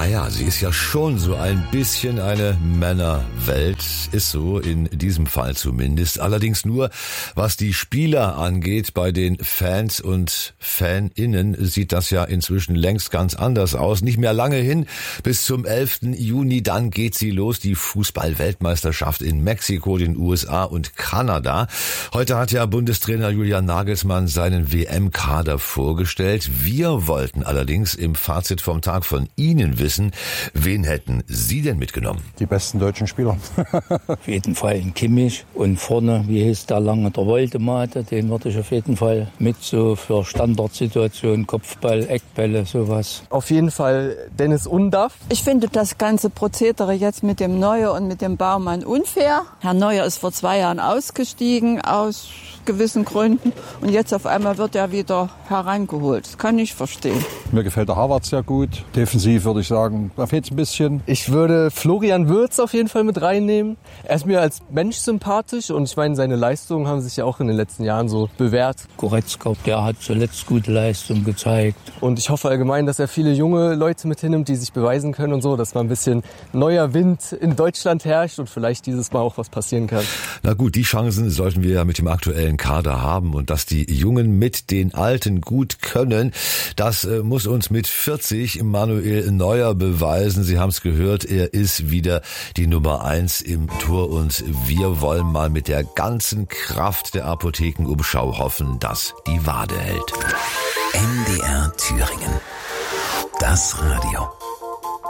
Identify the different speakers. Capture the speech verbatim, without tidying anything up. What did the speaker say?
Speaker 1: Naja, sie ist ja schon so ein bisschen eine Männerwelt, ist so in diesem Fall zumindest. Allerdings nur, was die Spieler angeht. Bei den Fans und Faninnen sieht das ja inzwischen längst ganz anders aus. Nicht mehr lange hin, bis zum elften Juni, dann geht sie los, die Fußball-Weltmeisterschaft in Mexiko, den U S A und Kanada. Heute hat ja Bundestrainer Julian Nagelsmann seinen W M-Kader vorgestellt. Wir wollten allerdings im Fazit vom Tag von Ihnen wissen, wen hätten Sie denn mitgenommen?
Speaker 2: Die besten deutschen Spieler.
Speaker 3: Auf jeden Fall ein Kimmich und vorne, wie hieß der lange, der Woldemate, den würde ich auf jeden Fall mit so für Standardsituationen, Kopfball, Eckbälle, sowas.
Speaker 4: Auf jeden Fall Dennis Undaff.
Speaker 5: Ich finde das ganze Prozedere jetzt mit dem Neuer und mit dem Baumann unfair. Herr Neuer ist vor zwei Jahren ausgestiegen aus gewissen Gründen und jetzt auf einmal wird er wieder herangeholt. Das kann ich verstehen.
Speaker 2: Mir gefällt der Havertz sehr gut. Defensiv würde ich sagen, da fehlt es ein bisschen.
Speaker 4: Ich würde Florian Wirtz auf jeden Fall mit reinnehmen. Er ist mir als Mensch sympathisch und ich meine, seine Leistungen haben sich ja auch in den letzten Jahren so bewährt.
Speaker 3: Goretzka, der hat zuletzt gute Leistung gezeigt.
Speaker 4: Und ich hoffe allgemein, dass er viele junge Leute mit hinnimmt, die sich beweisen können und so, dass mal ein bisschen neuer Wind in Deutschland herrscht und vielleicht dieses Mal auch was passieren kann.
Speaker 1: Na gut, die Chancen sollten wir ja mit dem aktuellen Kader haben und dass die Jungen mit den Alten gut können, das äh, muss uns mit vierzig Manuel Neuer beweisen. Sie haben es gehört, er ist wieder die Nummer eins im Tor und wir wollen mal mit der ganzen Kraft der Apothekenumschau hoffen, dass die Wade hält.
Speaker 6: M D R Thüringen. Das Radio.